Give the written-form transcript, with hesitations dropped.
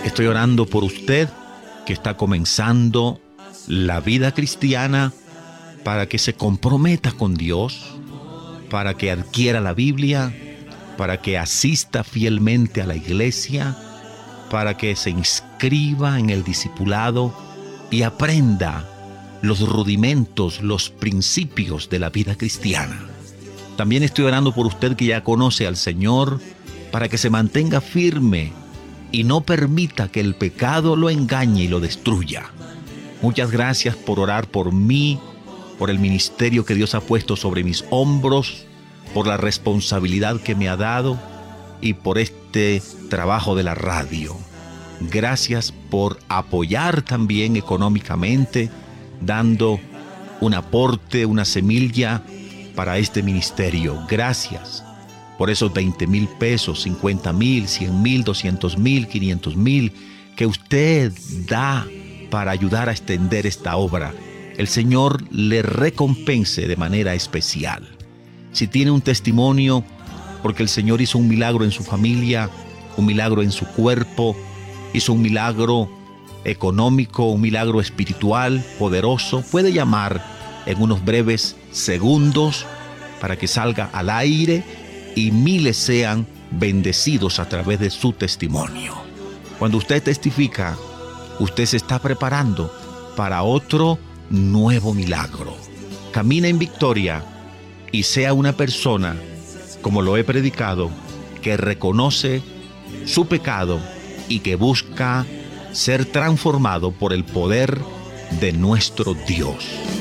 Estoy orando por usted que está comenzando la vida cristiana, para que se comprometa con Dios, para que adquiera la Biblia, para que asista fielmente a la iglesia, para que se inscriba en el discipulado y aprenda los rudimentos, los principios de la vida cristiana. También estoy orando por usted que ya conoce al Señor, para que se mantenga firme y no permita que el pecado lo engañe y lo destruya. Muchas gracias por orar por mí, por el ministerio que Dios ha puesto sobre mis hombros, por la responsabilidad que me ha dado y por este trabajo de la radio. Gracias por apoyar también económicamente, dando un aporte, una semilla para este ministerio. Gracias por esos 20,000 pesos, 50,000, 100,000, 200,000, 500,000 que usted da para ayudar a extender esta obra. El Señor le recompense de manera especial. Si tiene un testimonio, porque el Señor hizo un milagro en su familia, un milagro en su cuerpo, hizo un milagro económico, un milagro espiritual poderoso, puede llamar en unos breves segundos para que salga al aire y miles sean bendecidos a través de su testimonio. Cuando usted testifica, usted se está preparando para otro nuevo milagro. Camina en victoria y sea una persona, como lo he predicado, que reconoce su pecado y que busca ser transformado por el poder de nuestro Dios.